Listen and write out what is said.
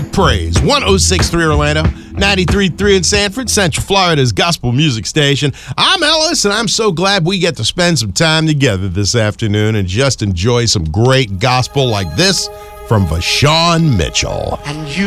Praise. 106.3 Orlando, 93.3 in Sanford, Central Florida's gospel music station. I'm Ellis, and I'm so glad we get to spend some time together this afternoon and just enjoy some great gospel like this from Vashawn Mitchell. And you